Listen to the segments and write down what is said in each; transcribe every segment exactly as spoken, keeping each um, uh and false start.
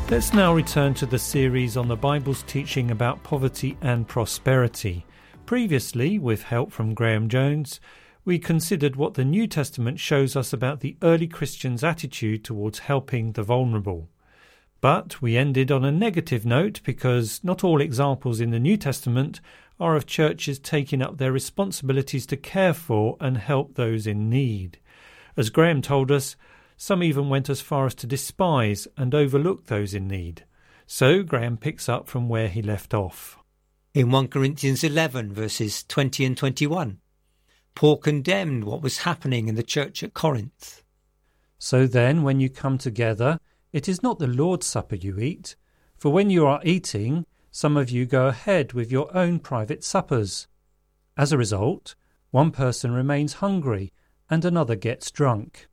Let's now return to the series on the Bible's teaching about poverty and prosperity. Previously, with help from Graham Jones, we considered what the New Testament shows us about the early Christians' attitude towards helping the vulnerable. But we ended on a negative note because not all examples in the New Testament are of churches taking up their responsibilities to care for and help those in need. As Graham told us, some even went as far as to despise and overlook those in need. So Graham picks up from where he left off. In First Corinthians eleven, verses twenty and twenty-one, Paul condemned what was happening in the church at Corinth. So then, when you come together, it is not the Lord's Supper you eat, for when you are eating, some of you go ahead with your own private suppers. As a result, one person remains hungry and another gets drunk.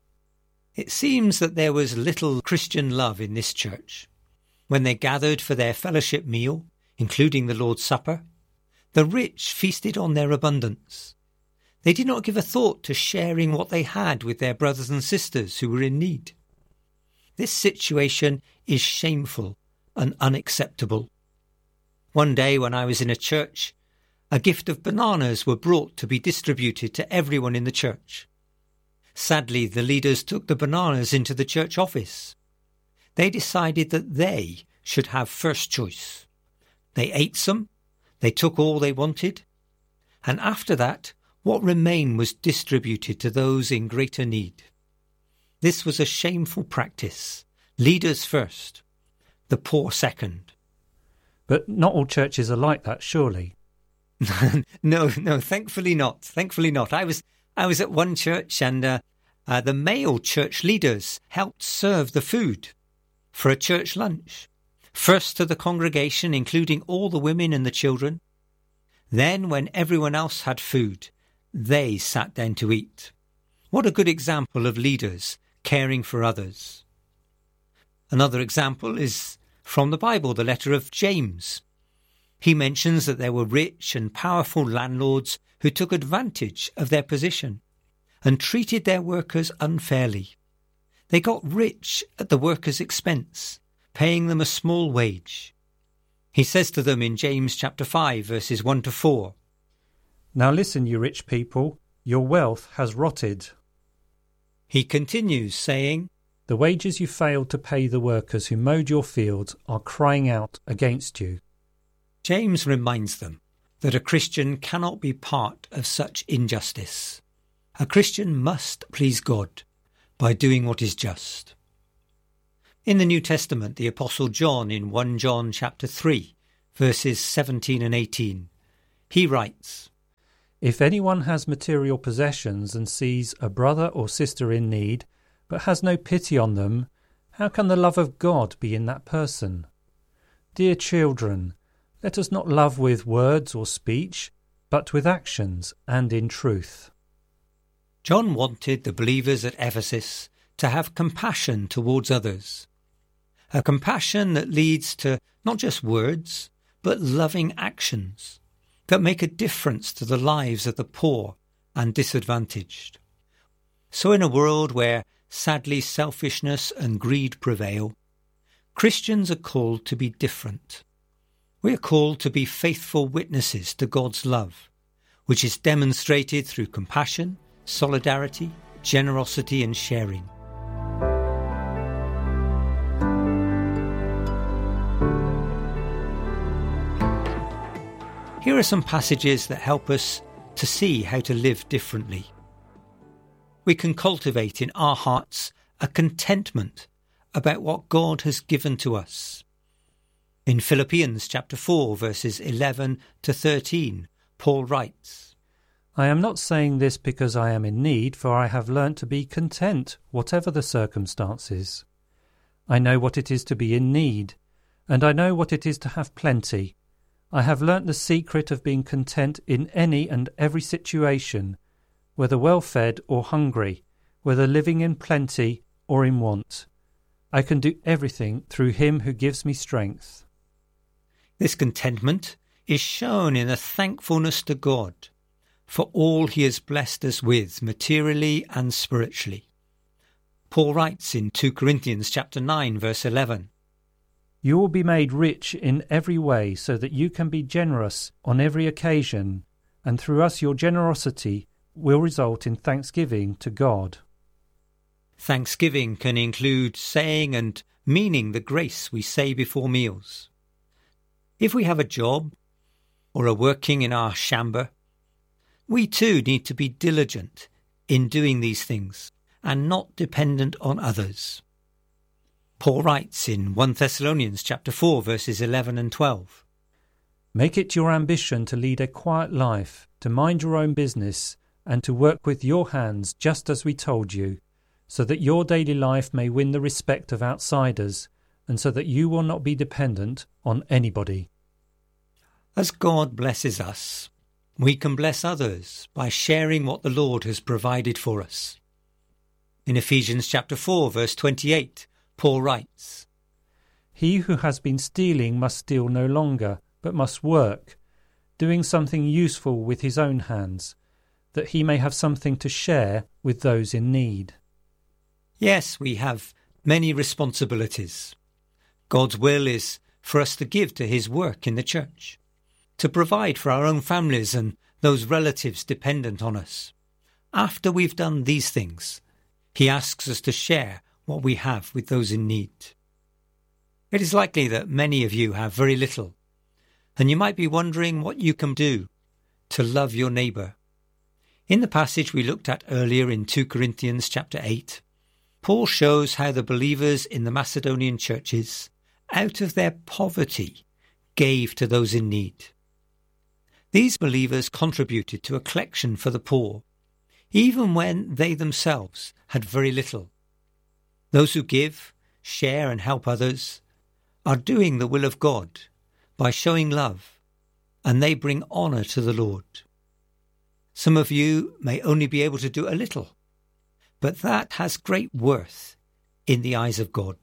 It seems that there was little Christian love in this church. When they gathered for their fellowship meal, including the Lord's Supper, the rich feasted on their abundance. They did not give a thought to sharing what they had with their brothers and sisters who were in need. This situation is shameful and unacceptable. One day when I was in a church, a gift of bananas were brought to be distributed to everyone in the church. Sadly, the leaders took the bananas into the church office. They decided that they should have first choice. They ate some, they took all they wanted, and after that, what remained was distributed to those in greater need. This was a shameful practice. Leaders first, the poor second. But not all churches are like that, surely. no, no, thankfully not. Thankfully not. I was I was at one church and uh, uh, the male church leaders helped serve the food for a church lunch. First to the congregation, including all the women and the children. Then, when everyone else had food, they sat down to eat. What a good example of leaders caring for others. Another example is from the Bible, the letter of James. He mentions that there were rich and powerful landlords who took advantage of their position and treated their workers unfairly. They got rich at the workers' expense, paying them a small wage. He says to them in James chapter five, verses one to four, "Now listen, you rich people, your wealth has rotted." He continues, saying, "The wages you failed to pay the workers who mowed your fields are crying out against you." James reminds them that a Christian cannot be part of such injustice. A Christian must please God by doing what is just. In the New Testament, the Apostle John in First John chapter three, verses seventeen and eighteen, he writes, "If anyone has material possessions and sees a brother or sister in need, but has no pity on them, how can the love of God be in that person? Dear children, let us not love with words or speech, but with actions and in truth." John wanted the believers at Ephesus to have compassion towards others. A compassion that leads to not just words, but loving actions that make a difference to the lives of the poor and disadvantaged. So in a world where sadly selfishness and greed prevail, Christians are called to be different. We are called to be faithful witnesses to God's love, which is demonstrated through compassion, solidarity, generosity and sharing. Here are some passages that help us to see how to live differently. We can cultivate in our hearts a contentment about what God has given to us. In Philippians chapter four, verses eleven to thirteen, Paul writes, "I am not saying this because I am in need, for I have learnt to be content, whatever the circumstances. I know what it is to be in need, and I know what it is to have plenty. I have learnt the secret of being content in any and every situation, whether well-fed or hungry, whether living in plenty or in want. I can do everything through him who gives me strength." This contentment is shown in a thankfulness to God for all he has blessed us with materially and spiritually. Paul writes in Second Corinthians chapter nine, verse eleven, You will be made rich in every way so that you can be generous on every occasion, and through us your generosity will result in thanksgiving to God. Thanksgiving can include saying and meaning the grace we say before meals. If we have a job or are working in our chamber, we too need to be diligent in doing these things and not dependent on others. Paul writes in First Thessalonians chapter four, verses eleven and twelve, "Make it your ambition to lead a quiet life, to mind your own business, and to work with your hands just as we told you, so that your daily life may win the respect of outsiders, and so that you will not be dependent on anybody." As God blesses us, we can bless others by sharing what the Lord has provided for us. In Ephesians chapter four, verse twenty-eight, Paul writes, "He who has been stealing must steal no longer, but must work, doing something useful with his own hands, that he may have something to share with those in need." Yes, we have many responsibilities. God's will is for us to give to his work in the church, to provide for our own families and those relatives dependent on us. After we've done these things, he asks us to share what we have with those in need. It is likely that many of you have very little, and you might be wondering what you can do to love your neighbour. In the passage we looked at earlier in Second Corinthians chapter eight, Paul shows how the believers in the Macedonian churches, out of their poverty, gave to those in need. These believers contributed to a collection for the poor, even when they themselves had very little. Those who give, share and help others are doing the will of God by showing love, and they bring honour to the Lord. Some of you may only be able to do a little, but that has great worth in the eyes of God.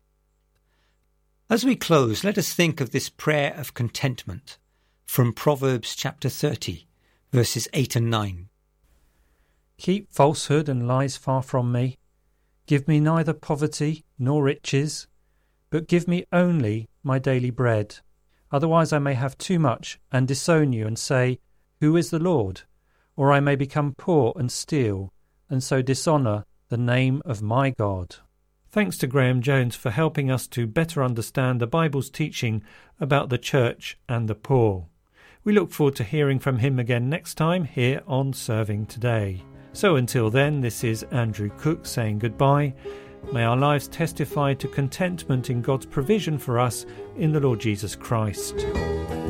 As we close, let us think of this prayer of contentment from Proverbs chapter thirty, verses eight and nine. "Keep falsehood and lies far from me. Give me neither poverty nor riches, but give me only my daily bread. Otherwise I may have too much and disown you and say, 'Who is the Lord?' Or I may become poor and steal, and so dishonour the name of my God." Thanks to Graham Jones for helping us to better understand the Bible's teaching about the church and the poor. We look forward to hearing from him again next time here on Serving Today. So until then, this is Andrew Cook saying goodbye. May our lives testify to contentment in God's provision for us in the Lord Jesus Christ.